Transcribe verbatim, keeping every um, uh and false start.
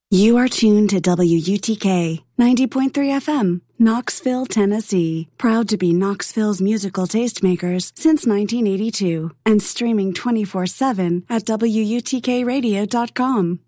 You are tuned to W U T K ninety point three F M, Knoxville, Tennessee. Proud to be Knoxville's musical tastemakers since nineteen eighty-two and streaming twenty-four seven at W U T K radio dot com.